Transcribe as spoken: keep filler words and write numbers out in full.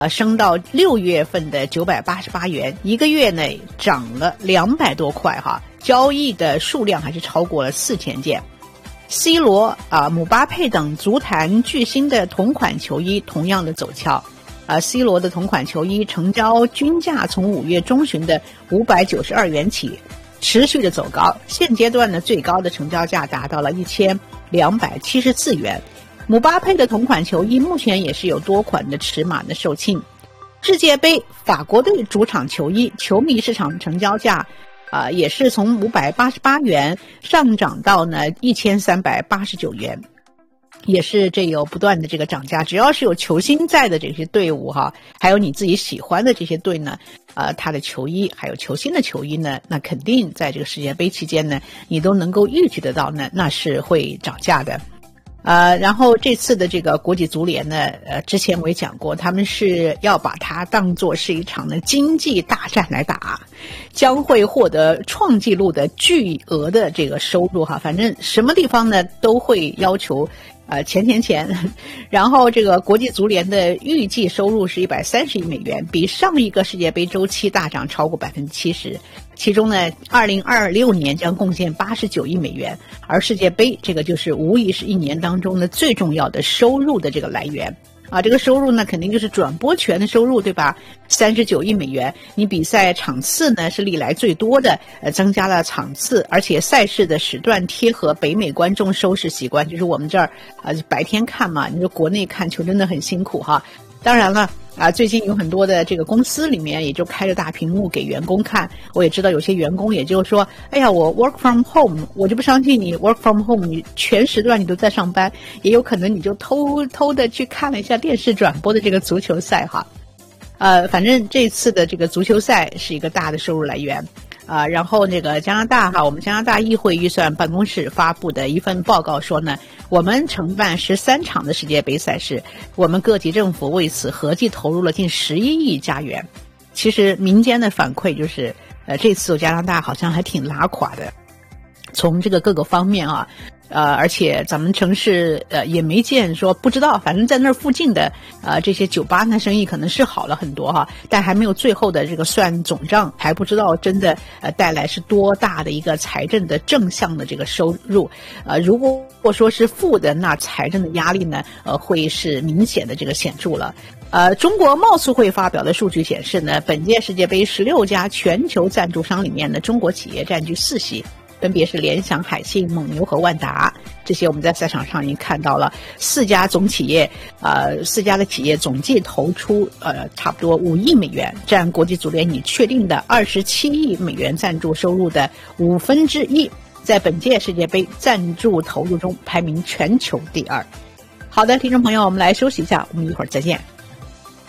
呃，升到六月份的九百八十八元，一个月内涨了两百多块哈，交易的数量还是超过了四千件。C 罗啊、姆巴佩等足坛巨星的同款球衣同样的走俏。啊 ，C 罗的同款球衣成交均价从五月中旬的五百九十二元起，持续的走高，现阶段呢最高的成交价达到了一千两百七十四元。姆巴佩的同款球衣目前也是有多款的尺码的售罄。世界杯法国队主场球衣球迷市场成交价啊、呃，也是从五百八十八元上涨到呢一千三百八十九元，也是这有不断的这个涨价。只要是有球星在的这些队伍哈，还有你自己喜欢的这些队呢，呃，他的球衣还有球星的球衣呢，那肯定在这个世界杯期间呢，你都能够预计得到呢，那是会涨价的。呃，然后这次的这个国际足联呢，呃，之前我也讲过，他们是要把它当作是一场的经济大战来打，将会获得创纪录的巨额的这个收入哈，反正什么地方呢都会要求呃钱钱钱。然后这个国际足联的预计收入是一百三十亿美元，比上一个世界杯周期大涨超过百分之七十。其中呢，二零二六年将贡献八十九亿美元，而世界杯这个就是无疑是一年当中的最重要的收入的这个来源啊。这个收入呢，肯定就是转播权的收入，对吧？三十九亿美元，你比赛场次呢是历来最多的，呃，增加了场次，而且赛事的时段贴合北美观众收视习惯，就是我们这儿啊、呃、白天看嘛，你说国内看球真的很辛苦哈。当然了。啊，最近有很多的这个公司里面也就开着大屏幕给员工看，我也知道有些员工也就是说，哎呀，我 work from home， 我就不相信你 work from home， 你全时段你都在上班，也有可能你就偷偷的去看了一下电视转播的这个足球赛哈。呃，反正这次的这个足球赛是一个大的收入来源。啊、呃，然后那个加拿大哈，我们加拿大议会预算办公室发布的一份报告说呢，我们承办十三场的世界杯赛事，我们各级政府为此合计投入了近十一亿加元。其实民间的反馈就是，呃，这次加拿大好像还挺拉垮的，从这个各个方面啊。呃，而且咱们城市呃也没见说不知道，反正在那儿附近的呃这些酒吧呢生意可能是好了很多哈，但还没有最后的这个算总账，还不知道真的呃带来是多大的一个财政的正向的这个收入。呃，如果说是负的，那财政的压力呢呃会是明显的这个显著了。呃，中国贸促会发表的数据显示呢，本届世界杯十六家全球赞助商里面呢，中国企业占据四席。分别是联想、海信、蒙牛和万达，这些我们在赛场上已经看到了。四家总企业，呃，四家的企业总计投出呃差不多五亿美元，占国际足联已确定的二十七亿美元赞助收入的五分之一，在本届世界杯赞助投入中排名全球第二。好的，听众朋友，我们来休息一下，我们一会儿再见。